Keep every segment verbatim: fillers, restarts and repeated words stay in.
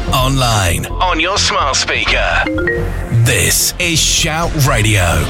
online, on your smart speaker. This is Shout Radio.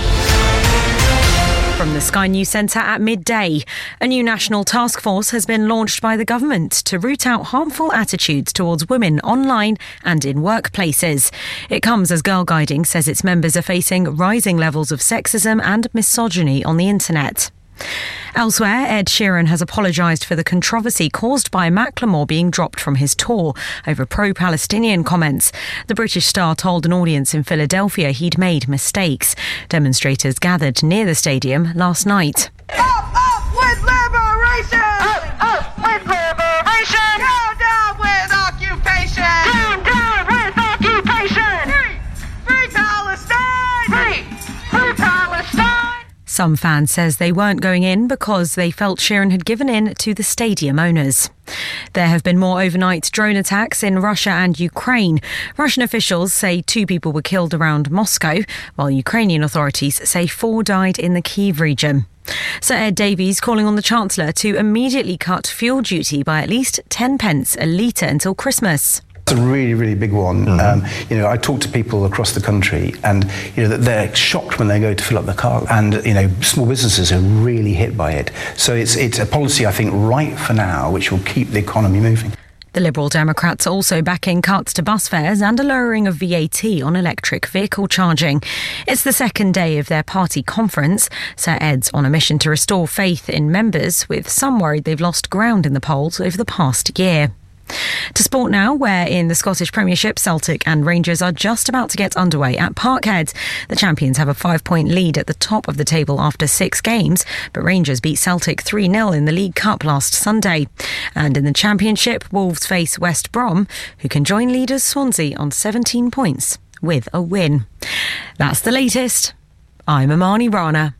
From the Sky News Centre at midday, a new national task force has been launched by the government to root out harmful attitudes towards women online and in workplaces. It comes as Girl Guiding says its members are facing rising levels of sexism and misogyny on the internet. Elsewhere, Ed Sheeran has apologised for the controversy caused by Macklemore being dropped from his tour over pro-Palestinian comments. The British star told an audience in Philadelphia he'd made mistakes. Demonstrators gathered near the stadium last night. Up, up with liberation! Up, up with liberation! Down, down with occupation! Down, down with occupation! Free, free Palestine! Free, free Palestine! Some fans says they weren't going in because they felt Sheeran had given in to the stadium owners. There have been more overnight drone attacks in Russia and Ukraine. Russian officials say two people were killed around Moscow, while Ukrainian authorities say four died in the Kyiv region. Sir Ed Davies calling on the Chancellor to immediately cut fuel duty by at least ten pence a litre until Christmas. It's a really, really big one. Mm-hmm. Um, you know, I talk to people across the country and, you know, that they're shocked when they go to fill up their car. And, you know, small businesses are really hit by it. So it's, it's a policy, I think, right for now, which will keep the economy moving. The Liberal Democrats are also backing cuts to bus fares and a lowering of V A T on electric vehicle charging. It's the second day of their party conference. Sir Ed's on a mission to restore faith in members, with some worried they've lost ground in the polls over the past year. To sport now, where in the Scottish Premiership, Celtic and Rangers are just about to get underway at Parkhead. The champions have a five-point lead at the top of the table after six games, but Rangers beat Celtic three nil in the League Cup last Sunday. And in the Championship, Wolves face West Brom, who can join leaders Swansea on seventeen points with a win. That's the latest. I'm Amani Rana.